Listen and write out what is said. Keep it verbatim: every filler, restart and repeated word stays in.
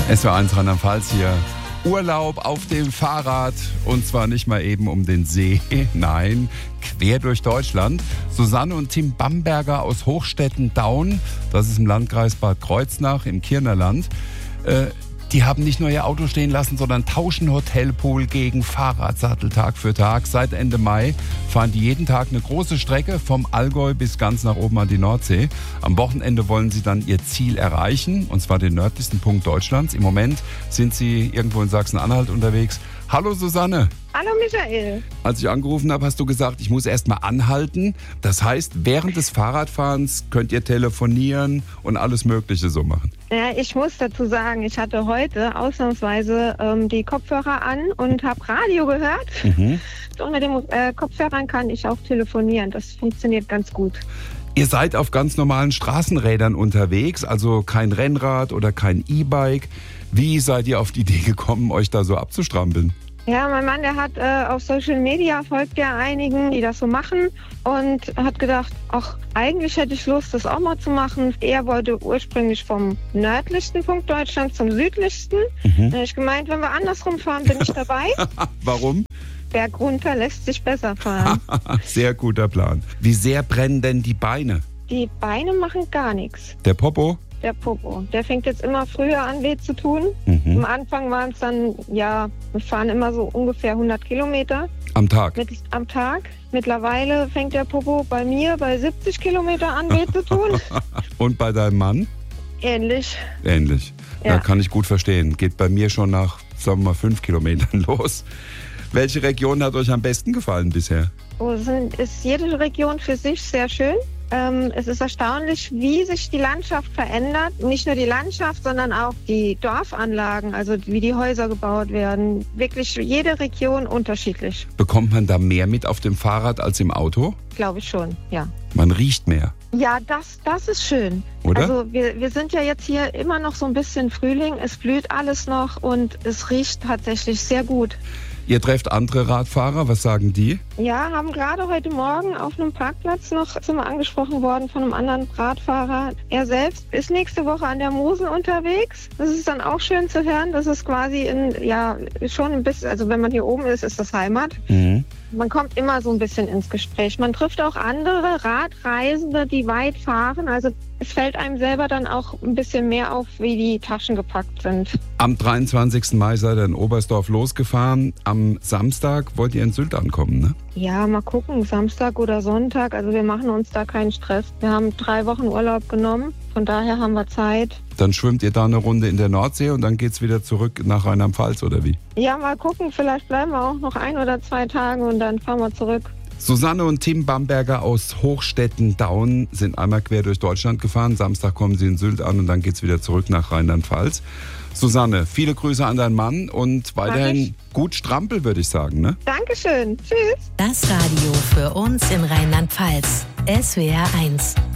S W R eins Rheinland-Pfalz hier. Urlaub auf dem Fahrrad und zwar nicht mal eben um den See, nein, quer durch Deutschland. Susanne und Tim Bamberger aus Hochstetten-Daun, das ist im Landkreis Bad Kreuznach im Kirnerland, äh, die haben nicht nur ihr Auto stehen lassen, sondern tauschen Hotelpool gegen Fahrradsattel Tag für Tag. Seit Ende Mai fahren die jeden Tag eine große Strecke vom Allgäu bis ganz nach oben an die Nordsee. Am Wochenende wollen sie dann ihr Ziel erreichen, und zwar den nördlichsten Punkt Deutschlands. Im Moment sind sie irgendwo in Sachsen-Anhalt unterwegs. Hallo Susanne. Hallo Michael. Als ich angerufen habe, hast du gesagt, ich muss erst mal anhalten. Das heißt, während des Fahrradfahrens könnt ihr telefonieren und alles Mögliche so machen. Ja, ich muss dazu sagen, ich hatte heute ausnahmsweise ähm, die Kopfhörer an und habe Radio gehört. Mhm. Und mit den äh, Kopfhörern kann ich auch telefonieren. Das funktioniert ganz gut. Ihr seid auf ganz normalen Straßenrädern unterwegs, also kein Rennrad oder kein E-Bike. Wie seid ihr auf die Idee gekommen, euch da so abzustrampeln? Ja, mein Mann, der hat äh, auf Social Media folgt ja einigen, die das so machen, und hat gedacht, ach, eigentlich hätte ich Lust, das auch mal zu machen. Er wollte ursprünglich vom nördlichsten Punkt Deutschlands zum südlichsten. Mhm. Dann habe ich gemeint, wenn wir andersrum fahren, bin ich dabei. Warum? Bergunter lässt sich besser fahren. Sehr guter Plan. Wie sehr brennen denn die Beine? Die Beine machen gar nichts. Der Popo? Der Popo. Der fängt jetzt immer früher an, weh zu tun. Mhm. Am Anfang waren es dann, ja, wir fahren immer so ungefähr hundert Kilometer. Am Tag? Mit, am Tag. Mittlerweile fängt der Popo bei mir bei siebzig Kilometer an, weh zu tun. Und bei deinem Mann? Ähnlich. Ähnlich. Ja. Ja, kann ich gut verstehen. Geht bei mir schon nach, sagen wir mal, fünf Kilometern los. Welche Region hat euch am besten gefallen bisher? Oh, sind, ist jede Region für sich sehr schön. Ähm, es ist erstaunlich, wie sich die Landschaft verändert. Nicht nur die Landschaft, sondern auch die Dorfanlagen, also wie die Häuser gebaut werden. Wirklich jede Region unterschiedlich. Bekommt man da mehr mit auf dem Fahrrad als im Auto? Glaube ich schon, ja. Man riecht mehr. Ja, das, das ist schön. Oder? Also wir, wir sind ja jetzt hier immer noch so ein bisschen Frühling. Es blüht alles noch und es riecht tatsächlich sehr gut. Ihr trefft andere Radfahrer, was sagen die? Ja, haben gerade heute Morgen auf einem Parkplatz noch sind wir angesprochen worden von einem anderen Radfahrer. Er selbst ist nächste Woche an der Mosel unterwegs. Das ist dann auch schön zu hören, dass es quasi in, ja, schon ein bisschen, also wenn man hier oben ist, ist das Heimat. Mhm. Man kommt immer so ein bisschen ins Gespräch. Man trifft auch andere Radreisende, die weit fahren. Also es fällt einem selber dann auch ein bisschen mehr auf, wie die Taschen gepackt sind. Am dreiundzwanzigsten Mai seid ihr in Oberstdorf losgefahren. Am Samstag wollt ihr in Sylt ankommen, ne? Ja, mal gucken, Samstag oder Sonntag. Also wir machen uns da keinen Stress. Wir haben drei Wochen Urlaub genommen. Von daher haben wir Zeit. Dann schwimmt ihr da eine Runde in der Nordsee und dann geht's wieder zurück nach Rheinland-Pfalz, oder wie? Ja, mal gucken. Vielleicht bleiben wir auch noch ein oder zwei Tage und dann fahren wir zurück. Susanne und Tim Bamberger aus Hochstetten-Daun sind einmal quer durch Deutschland gefahren. Samstag kommen sie in Sylt an und dann geht's wieder zurück nach Rheinland-Pfalz. Susanne, viele Grüße an deinen Mann und weiterhin gut Strampel, würde ich sagen, ne? Dankeschön. Tschüss. Das Radio für uns in Rheinland-Pfalz. S W R eins.